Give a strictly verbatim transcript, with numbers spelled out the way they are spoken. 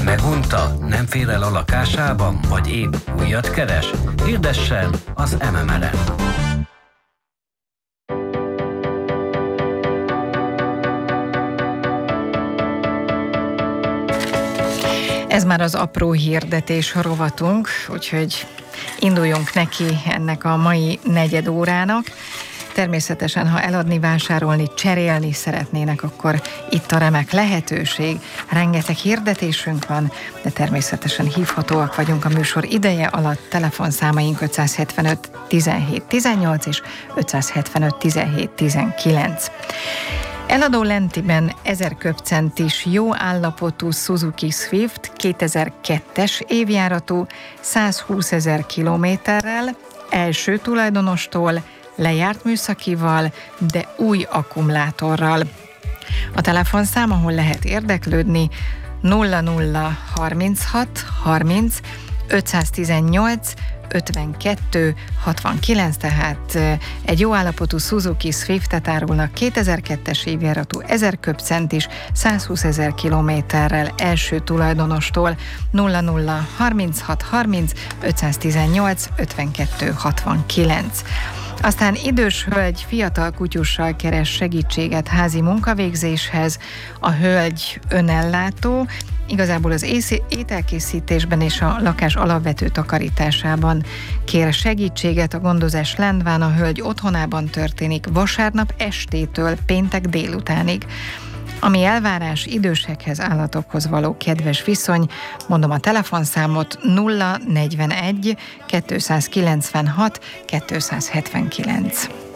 Megunta? Nem fér el a lakásában? Vagy épp újat keres? Hirdessen az em em el-en! Ez már az apró hirdetés rovatunk, úgyhogy induljunk neki ennek a mai negyed órának. Természetesen, ha eladni, vásárolni, cserélni szeretnének, akkor itt a remek lehetőség. Rengeteg hirdetésünk van, de természetesen hívhatóak vagyunk a műsor ideje alatt. Telefonszámaink ötszázhetvenöt tizenhét tizennyolc és ötszázhetvenöt tizenhét tizenkilenc. Eladó lentiben ezer köbcentis jó állapotú Suzuki Swift kétezer-kettes évjáratú százhúszezer kilométerrel, első tulajdonostól, lejárt műszakival, de új akkumulátorral. A telefonszám, ahol lehet érdeklődni, nulla nulla harminchat harminc ötszáztizennyolc ötvenkettő hatvankilenc, tehát egy jó állapotú Suzuki Swiftet árulnak kétezer-kettes évjáratú ezer köbcentis százhúszezer kilométerrel első tulajdonostól. Nulla nulla harminchat harminc ötszáztizennyolc ötvenkettő hatvankilenc. Aztán idős hölgy fiatal kutyussal keres segítséget házi munkavégzéshez. A hölgy önellátó, igazából az ételkészítésben és a lakás alapvető takarításában kér segítséget. A gondozás Lendván a hölgy otthonában történik vasárnap estétől péntek délutánig. Ami elvárás, idősekhez, állatokhoz való kedves viszony, mondom a telefonszámot nulla negyvenegy kétszázkilencvenhat kétszázhetvenkilenc.